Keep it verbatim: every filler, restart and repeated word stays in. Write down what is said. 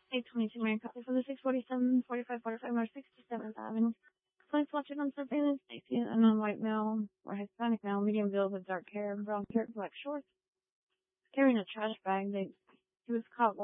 eight twenty-two Marion Copy for the six forty-seven, forty-five, forty-five North sixty-seventh Avenue. Police watching on surveillance. They see an unknown white male or Hispanic male, medium build with dark hair, brown shirt, black shorts, carrying a trash bag. They, he was caught